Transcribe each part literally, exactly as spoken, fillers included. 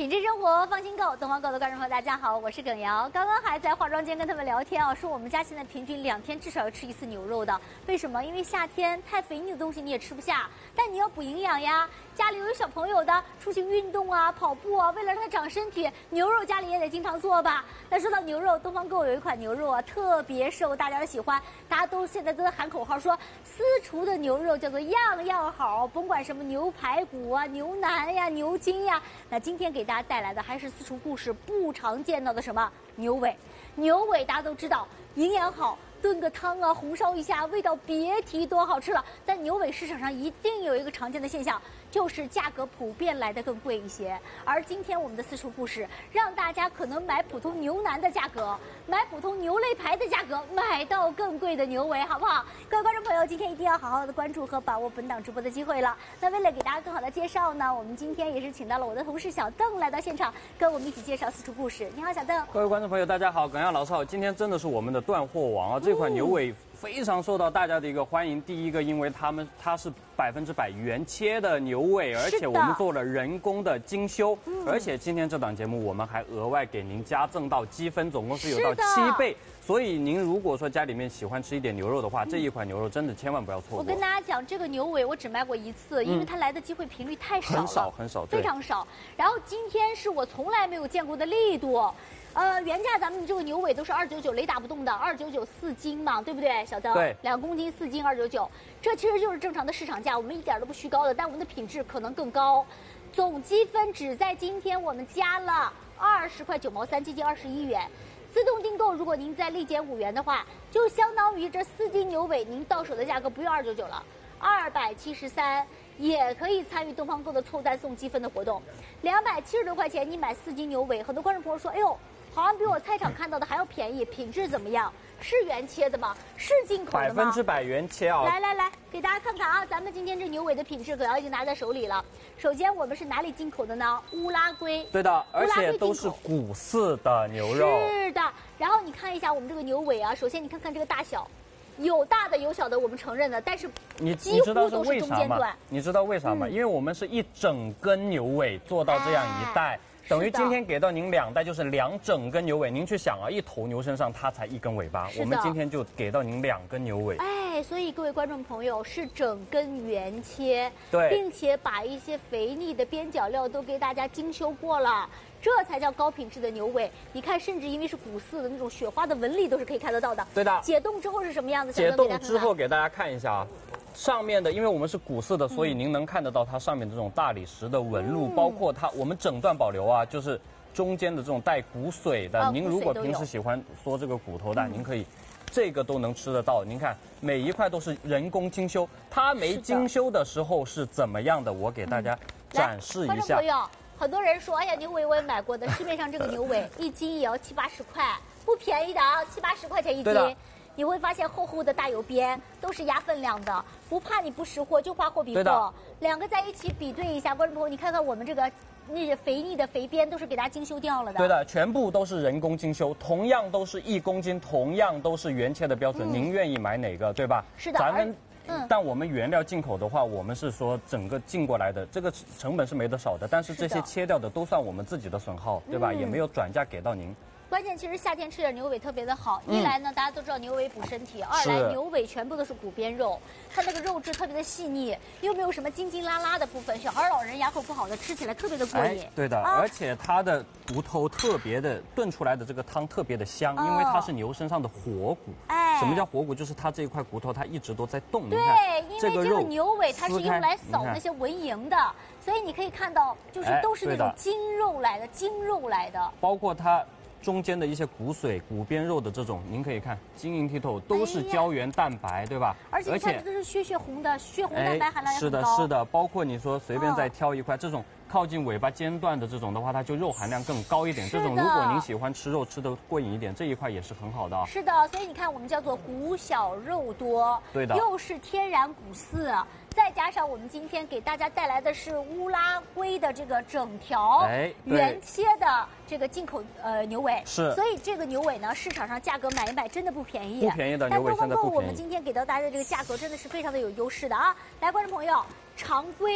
品质生活放心购，东方购的观众朋友大家好，我是耿瑶。刚刚还在化妆间跟他们聊天啊，说我们家现在平均两天至少要吃一次牛肉的。为什么？因为夏天太肥腻的东西你也吃不下，但你要补营养呀。家里有小朋友的，出去运动啊、跑步啊，为了让他长身体，牛肉家里也得经常做吧。那说到牛肉，东方购有一款牛肉啊，特别受大家的喜欢，大家都现在都在喊口号说，私厨的牛肉叫做样样好，甭管什么牛排骨啊、牛腩呀、牛筋呀。那今天给大家带来的还是私厨故事不常见到的什么牛尾。牛尾大家都知道营养好，炖个汤啊，红烧一下，味道别提多好吃了。但牛尾市场上一定有一个常见的现象，就是价格普遍来得更贵一些。而今天我们的私厨故事，让大家可能买普通牛腩的价格，买普通牛肋排的价格，买到更贵的牛尾，好不好？各位观众朋友，今天一定要好好的关注和把握本档直播的机会了。那为了给大家更好的介绍呢，我们今天也是请到了我的同事小邓来到现场，跟我们一起介绍私厨故事。你好，小邓。 各位观众朋友，大家好，耿耀老师好。今天真的是我们的断货王啊！这款牛尾非常受到大家的一个欢迎。第一个，因为他们它是百分之百原切的牛尾，而且我们做了人工的精修，嗯、而且今天这档节目我们还额外给您加赠到积分，总共是有到七倍。所以您如果说家里面喜欢吃一点牛肉的话，嗯、这一款牛肉真的千万不要错过。 我跟大家讲，这个牛尾我只卖过一次，因为它来的机会频率太少了， 很少很少， 非常少。然后今天是我从来没有见过的力度。呃，原价咱们这个牛尾都是二九九，雷打不动的，二九九四斤嘛，对不对，小邓？ 对， 两公斤四斤二九九，这其实就是正常的市场价，我们一点都不虚高的，但我们的品质可能更高。总积分只在今天我们加了二十块九毛三，接近二十一元。自动订购，如果您再立减五元的话，就相当于这四斤牛尾您到手的价格不用二九九了，二百七十三。也可以参与东方购的凑单送积分的活动，两百七十多块钱你买四斤牛尾，很多观众朋友说，哎呦，好像比我菜场看到的还要便宜，品质怎么样？是原切的吗？是进口的吗？ 百分之百原切啊！ 来来来，给大家看看啊，咱们今天这牛尾的品质，葛瑶已经拿在手里了。首先，我们是哪里进口的呢？乌拉圭。 对的，而且都是骨饲的牛肉。 是的，然后你看一下我们这个牛尾啊，首先你看看这个大小。有大的有小的，我们承认的，但是你几乎都是中间段。 你知道为啥吗？嗯、因为我们是一整根牛尾做到这样一袋，哎、等于今天给到您两袋，就是两整根牛尾。您去想啊，一头牛身上它才一根尾巴，我们今天就给到您两根牛尾。 哎，所以各位观众朋友是整根原切， 对， 并且把一些肥腻的边角料都给大家精修过了。这才叫高品质的牛尾，你看，甚至因为是骨饲的那种雪花的纹理都是可以看得到的。 对的。 解冻之后是什么样子？ 解冻之后给大家看一下啊，上面的，因为我们是骨饲的，所以您能看得到它上面这种大理石的纹路，嗯、包括它我们整段保留啊，就是中间的这种带骨髓的。啊、您如果平时喜欢说这个骨头的，嗯、您可以。这个都能吃得到，您看每一块都是人工精修，它没精修的时候是怎么样的？我给大家展示一下。 嗯很多人说，哎呀，牛尾我也买过的，市面上这个牛尾一斤也要七八十块，不便宜的啊，七八十块钱一斤。你会发现厚厚的大油边都是压分量的，不怕你不识货，就怕货比货。两个在一起比对一下，观众朋友，你看看我们这个那些肥腻的肥边都是给大家精修掉了的。 对的，全部都是人工精修，同样都是一公斤，同样都是原切的标准，嗯、您愿意买哪个，对吧？ 是的， 咱们。嗯、但我们原料进口的话，我们是说整个进过来的，这个成本是没得少的。但是这些切掉的都算我们自己的损耗，对吧？嗯、也没有转嫁给到您。 关键其实夏天吃点牛尾特别的好，嗯、一来呢大家都知道牛尾补身体，二来牛尾全部都是骨边肉，它那个肉质特别的细腻，又没有什么筋筋拉拉的部分，小孩老人牙口不好的吃起来特别的过瘾。 哎、对的，啊、而且它的骨头特别的炖出来的这个汤特别的香，哦、因为它是牛身上的活骨。哎，什么叫活骨？就是它这一块骨头它一直都在动。 对，因为这个牛尾它是用来扫那些蚊蝇的，所以你可以看到就是都是那种筋肉来的，筋肉来的， 包括它。中间的一些骨髓、骨边肉的这种，您可以看晶莹剔透，都是胶原蛋白，对吧？ 而且它都是血血红的，血红蛋白含量也很高。 是的，是的，包括你说随便再挑一块，这种靠近尾巴尖段的这种的话，它就肉含量更高一点。这种如果您喜欢吃肉吃的过瘾一点，这一块也是很好的。 是的，所以你看我们叫做骨小肉多， 对的， 又是天然骨饲。再加上我们今天给大家带来的是乌拉圭的这个整条原切的这个进口呃牛尾， 是， 所以这个牛尾呢，市场上价格买一买真的不便宜， 不便宜的牛尾现在不便宜。 我们今天给到大家的这个价格真的是非常的有优势的啊！来，观众朋友，常规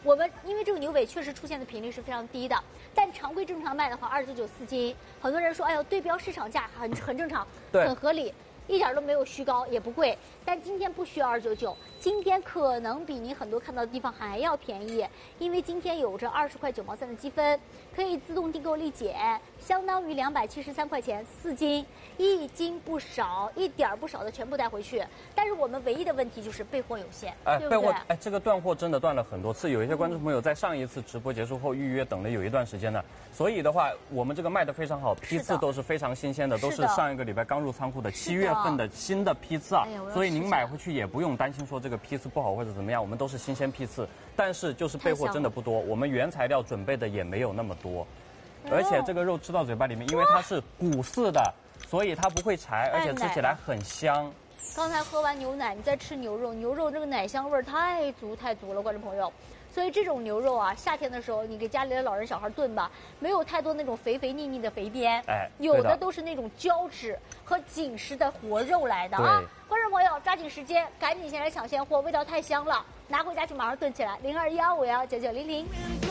我们因为这个牛尾确实出现的频率是非常低的，但常规正常卖的话，二十九九四斤。很多人说，哎呦，对标市场价很很正常， 对， 很合理。一点都没有虚高，也不贵，但今天不需要二九九，今天可能比您很多看到的地方还要便宜，因为今天有着二十块九毛三的积分，可以自动订购立减，相当于两百七十三块钱四斤，一斤不少，一点儿不少的全部带回去。但是我们唯一的问题就是备货有限， 哎， 对不对？ 备货，哎，这个断货真的断了很多次，有一些观众朋友在上一次直播结束后预约等了有一段时间呢，所以的话，我们这个卖的非常好，批次都是非常新鲜的，都是上一个礼拜刚入仓库的七月份的新的批次啊，所以您买回去也不用担心说这个批次不好或者怎么样，我们都是新鲜批次，但是就是备货真的不多，我们原材料准备的也没有那么多，而且这个肉吃到嘴巴里面，因为它是骨饲的，所以它不会柴，而且吃起来很香。 刚才喝完牛奶，你再吃牛肉，牛肉这个奶香味儿太足太足了，观众朋友。所以这种牛肉啊，夏天的时候你给家里的老人小孩炖吧，没有太多那种肥肥腻腻的肥边， 哎， 有的都是那种胶质和紧实的活肉来的啊。观众朋友抓紧时间，赶紧先来抢现货，味道太香了，拿回家去马上炖起来。零二幺五幺九九零零。